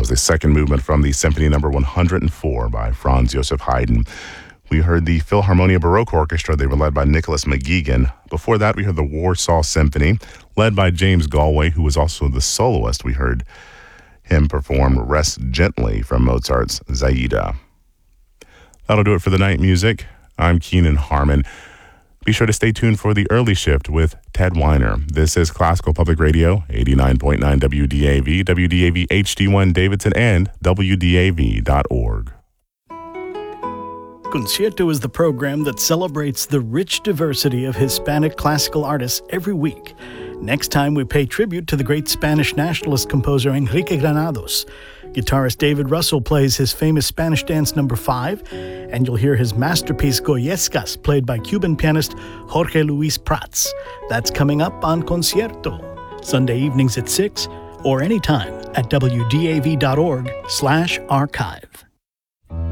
was the second movement from the Symphony Number 104 by Franz Joseph Haydn. We heard the Philharmonia Baroque Orchestra. They were led by Nicholas McGuigan. Before that, we heard the Warsaw Symphony, led by James Galway, who was also the soloist. We heard him perform Rest Gently from Mozart's Zaida. That'll do it for the night music. I'm Keenan Harmon. Be sure to stay tuned for the early shift with Ted Weiner. This is Classical Public Radio, 89.9 WDAV, WDAV HD1 Davidson, and WDAV.org. Concierto is the program that celebrates the rich diversity of Hispanic classical artists every week. Next time, we pay tribute to the great Spanish nationalist composer Enrique Granados. Guitarist David Russell plays his famous Spanish dance number 5, and you'll hear his masterpiece Goyescas, played by Cuban pianist Jorge Luis Prats. That's coming up on Concierto, Sunday evenings at 6, or anytime at WDAV.org/archive.